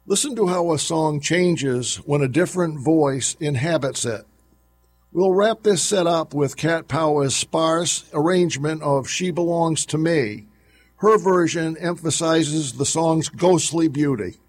Listen to how a song changes when a different voice inhabits it. We'll wrap this set up with Cat Power's sparse arrangement of She Belongs to Me. Her version emphasizes the song's ghostly beauty.